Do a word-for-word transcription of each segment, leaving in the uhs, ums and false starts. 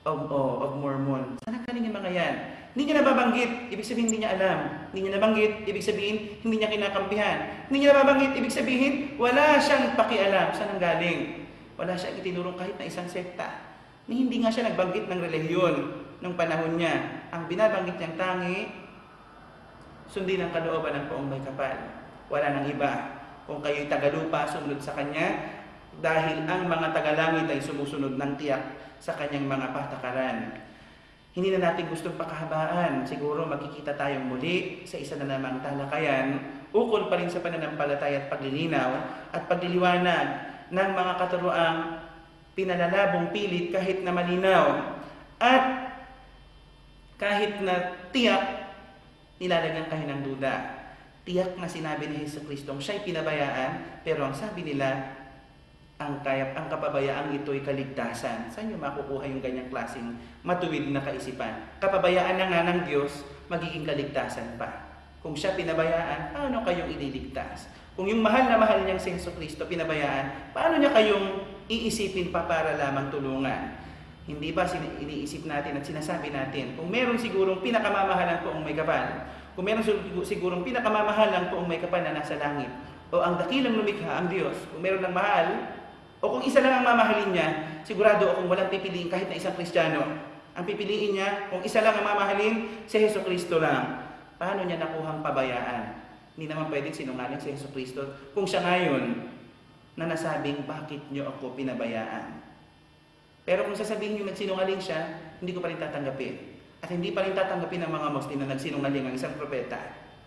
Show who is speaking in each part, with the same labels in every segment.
Speaker 1: of, oh, of Mormon. Saan galing yung mga yan? Hindi niya nababanggit, ibig sabihin hindi niya alam. Hindi niya nabanggit, ibig sabihin hindi niya kinakampihan. Hindi niya nababanggit, ibig sabihin wala siyang pakialam. Saan ang galing? Wala siyang itinurong kahit na isang sekta. Hindi nga siya nagbanggit ng relihiyon ng panahon niya. Ang binabanggit niyang tangi, sundin ang kalooban ng Poong May Kapal. Wala nang iba. Kung kayo'y tagalupa, sumunod sa Kanya, dahil ang mga tagalangit ay sumusunod ng tiyak sa Kanyang mga patakaran. Hindi na natin gustong pakahabaan. Siguro magkikita tayong muli sa isa na namang talakayan, ukol pa rin sa pananampalataya at paglilinaw at pagliliwanag ng mga katuroang pinalalabong pilit kahit na malinaw at kahit na tiyak nilalagyan kayo ng duda. Tiyak na sinabi ni Jesucristo siya'y pinabayaan, pero ang sabi nila, ang, kaya, ang kapabayaan ito'y kaligtasan. Saan nyo makukuha yung ganyang klaseng matuwid na kaisipan? Kapabayaan na nga ng Diyos, magiging kaligtasan pa. Kung siya pinabayaan, paano kayong ililigtas? Kung yung mahal na mahal niyang si Jesucristo pinabayaan, paano niya kayong iisipin pa para lamang tulungan? Hindi ba iniisip natin at sinasabi natin, kung meron sigurong pinakamamahalan Poong May Kapal, kung meron sigurong pinakamamahalan Poong May Kapal na nasa langit, o ang dakilang lumikha, ang Diyos, kung meron ng mahal, o kung isa lang ang mamahalin niya, sigurado akong walang pipiliin kahit na isang Kristiyano. Ang pipiliin niya, kung isa lang ang mamahalin, si Jesucristo lang. Paano niya nakuhang pabayaan? Hindi naman pwedeng sinungaling si Jesucristo kung siya ngayon na nasabing, bakit niyo ako pinabayaan? Pero kung sasabihin niyo nagsinungaling siya, hindi ko pa rin tatanggapin. At hindi pa rin tatanggapin ng mga Muslim na nagsinungaling ang isang propeta.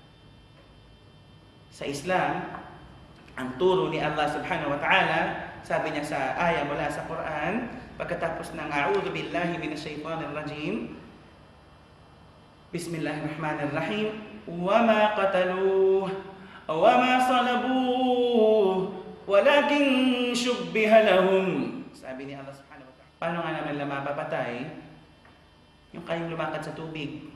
Speaker 1: Sa Islam, ang turo ni Allah subhanahu wa ta'ala, sabi niya sa aya mula sa Quran, pagkatapos ng A'udhu billahi minasyaitanir rajim, Bismillahirrahmanirrahim, wa ma qataluhu wa ma salabuhu walakin shubbiha lahum. Sabi ni Allah subhanahu wa ta'ala, paano nga naman lang mapapatay yung kayong lumakad sa tubig?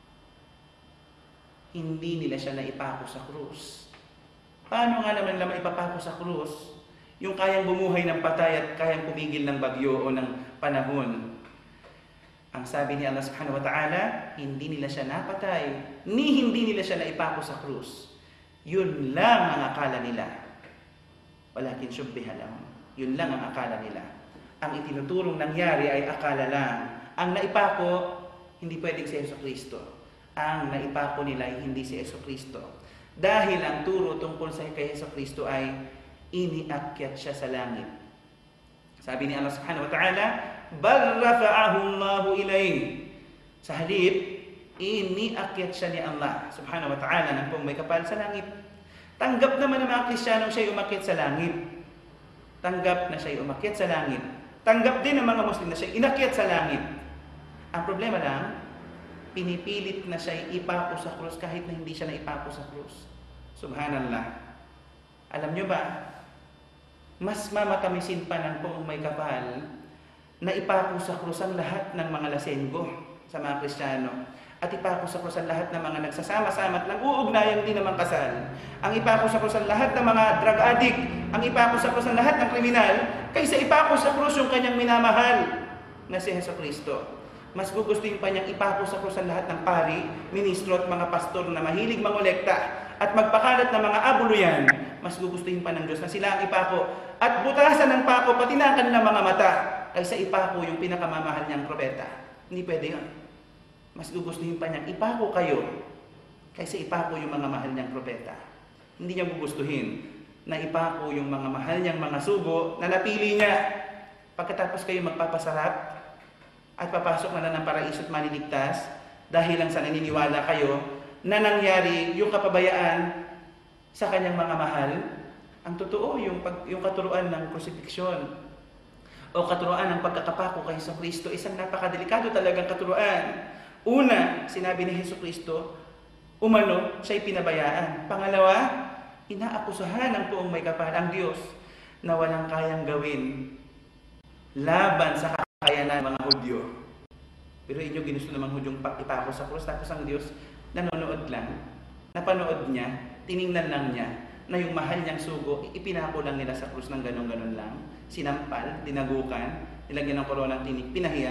Speaker 1: Hindi nila siya naipako sa krus. Paano nga naman lang maipapako sa krus yung kayang bumuhay ng patay at kayang pumigil ng bagyo o ng panahon? Ang sabi ni Allah subhanahu wa ta'ala, hindi nila siya napatay, ni hindi nila siya naipako sa krus. Yun lang ang akala nila. Walakin shubbiha lahum. Yun lang ang akala nila. Ang itinuturong nangyari ay akala lang. Ang naipako, hindi pwedeng si Jesucristo. Ang naipako nila ay hindi si Jesucristo. Dahil ang turo tungkol sa kay Jesucristo ay iniakyat siya sa langit. Sabi ni Allah subhanahu wa ta'ala, bal rafa'ahu Allahu ilayhi. Sa halip, iniakyat siya ni Allah subhanahu wa ta'ala ng Poong May Kapal sa langit. Tanggap naman ng mga Kristiyanong siya'y umakyat sa langit. Tanggap na siya'y umakyat sa langit. Tanggap din ng mga Muslim na siya'y inakyat sa langit. Ang problema lang, pinipilit na siya'y ipako sa krus kahit na hindi siya na ipako sa krus. Subhanallah. Alam nyo ba, mas mamatamisin pa ng Poong May Kapal na ipako sa krus ang lahat ng mga lasenggo sa mga Kristiyano. At ipako sa krus ang lahat ng mga nagsasama-sama at nag-uugnayan din naman kasal. Ang ipako sa krus ang lahat ng mga drug addict. Ang ipako sa krus ang lahat ng kriminal. Kaysa ipako sa krus yung kanyang minamahal na si Jesucristo. Mas gugustuhin pa niyang ipako sa krus ang lahat ng pari, ministro at mga pastor na mahilig mangolekta at magpakalat ng mga abuluyan. Mas gugustuhin pa ng Diyos na sila ang ipako at butasan ng pako pati na kanilang mga mata kaysa ipako yung pinakamamahal niyang propeta. Hindi pwede yun. Mas gugustuhin pa niyang ipako kayo kaysa ipako yung mga mahal niyang propeta. Hindi niya gugustuhin na ipako yung mga mahal niyang mga sugo na napili niya. Pagkatapos kayo magpapasarap at papasok na lang ng paraiso at maliligtas dahil lang sa naniniwala kayo na nangyari yung kapabayaan sa kanyang mga mahal. Ang totoo, yung, pag, yung katuruan ng crucifixion o katuruan ng pagkakapako kay Jesucristo, isang napakadelikado talagang katuruan. Una, sinabi ni Jesucristo, umano, siya'y pinabayaan. Pangalawa, inaakusahan ng Poong May Kapal ang Diyos na walang kayang gawin laban sa kakayanan ng mga Hudyo. Pero inyo ginusto namang Hudyong ipako sa krus, tapos ang Diyos nanonood lang, napanood niya, tiningnan lang niya na yung mahal niyang sugo, ipinako lang nila sa krus ng ganon-ganon lang, sinampal, dinagukan, nilagyan ng koronang tinik, pinahiya.